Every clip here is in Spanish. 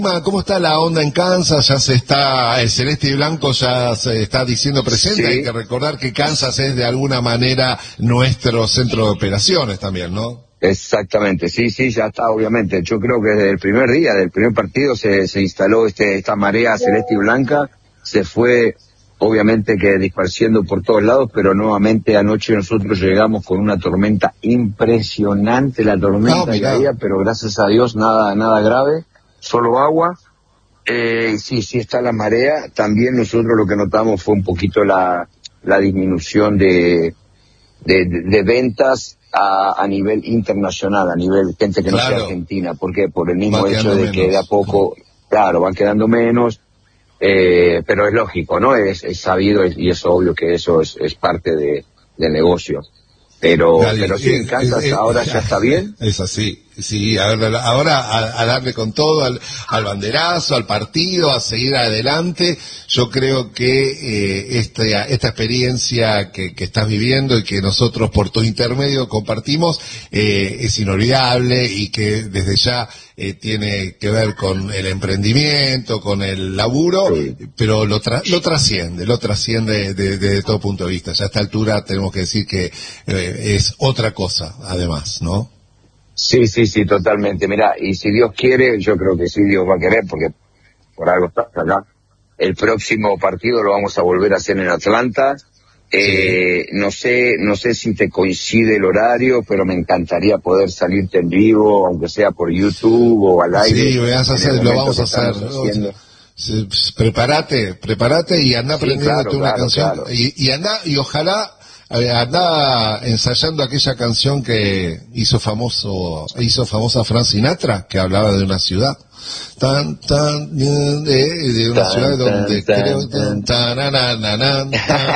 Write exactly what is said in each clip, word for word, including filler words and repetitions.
¿Cómo está la onda en Kansas? Ya se está, el celeste y blanco ya se está diciendo presente. Sí. Hay que recordar que Kansas es de alguna manera nuestro centro de operaciones también, ¿no? Exactamente, sí, sí, ya está, obviamente. Yo creo que desde el primer día, del primer partido, se, se instaló este, esta marea celeste y blanca. Se fue, obviamente, que disparciendo por todos lados, pero nuevamente anoche nosotros llegamos con una tormenta impresionante. La tormenta no, caía, pero gracias a Dios nada, nada grave. Solo agua. Eh, sí, sí está la marea. También nosotros lo que notamos fue un poquito la, la disminución de, de, de, de ventas a, a nivel internacional, a nivel gente que no claro. sea argentina. ¿Por qué? Por el mismo hecho de menos. que de a poco, claro, van quedando menos. Eh, pero es lógico, ¿no? Es, es sabido y es obvio que eso es, es parte de, del negocio. Pero, Dale, pero sí, en Kansas eh, ahora eh, ya está bien. Es así, sí, ahora, ahora a, a darle con todo al, al banderazo, al partido, a seguir adelante. Yo creo que eh, esta, esta experiencia que, que estás viviendo y que nosotros por tu intermedio compartimos eh, es inolvidable y que desde ya eh, tiene que ver con el emprendimiento, con el laburo, sí. pero lo, tra lo trasciende, lo trasciende desde de, de todo punto de vista. Ya a esta altura tenemos que decir que eh, es otra cosa, además, ¿no? Sí, sí, sí, totalmente. Mirá, y si Dios quiere, yo creo que sí Dios va a querer, porque por algo está acá. El próximo partido lo vamos a volver a hacer en Atlanta. Eh, sí. no sé, no sé si te coincide el horario, pero me encantaría poder salirte en vivo, aunque sea por YouTube o al aire. Sí, vas a hacer, lo vamos a hacer. Sí, prepárate, prepárate y anda aprendiéndote sí, claro, una claro, canción. Claro. Y, y anda, y ojalá andaba ensayando aquella canción que hizo famoso, hizo famosa Frank Sinatra, que hablaba de una ciudad. Tan, tan, de, de una tan, ciudad donde tan, creo tan, tan, tan,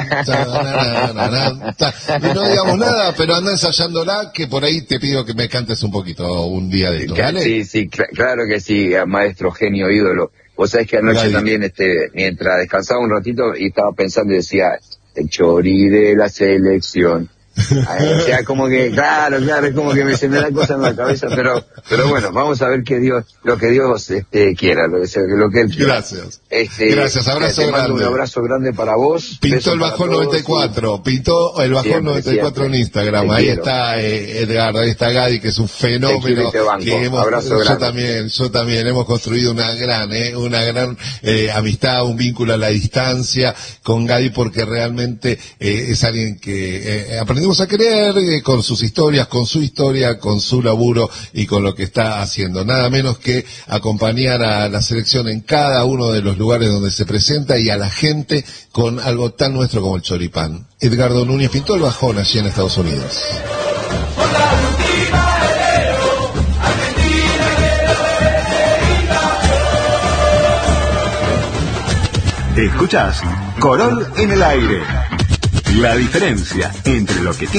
tan, tan, y no digamos nada, pero anda ensayándola, que por ahí te pido que me cantes un poquito un día de esto, ¿vale? Sí, sí, cl claro que sí, maestro, genio, ídolo. Vos sabés que anoche Dale. también, este, mientras descansaba un ratito y estaba pensando y decía, el chori de la selección. O sea, como que, claro, claro, es como que me, se me da cosas en la cabeza, pero, pero bueno, vamos a ver que Dios, lo que Dios, este, quiera, lo, lo que Él quiera. Gracias. Este, Gracias, abrazo te mando grande. Un abrazo grande para vos. Pintó el bajón noventa y cuatro, pintó el bajón noventa y cuatro en Instagram, ahí está eh, Edgardo, ahí está Gadi, que es un fenómeno. Que hemos, abrazo yo grande. también, yo también, hemos construido una gran, eh, una gran eh, amistad, un vínculo a la distancia con Gadi, porque realmente eh, es alguien que eh, aprendimos a querer, con sus historias, con su historia, con su laburo y con lo que está haciendo. Nada menos que acompañar a la selección en cada uno de los lugares donde se presenta y a la gente con algo tan nuestro como el choripán. Edgardo Núñez pintó el bajón allí en Estados Unidos. Escuchás Corol en el aire. La diferencia entre lo que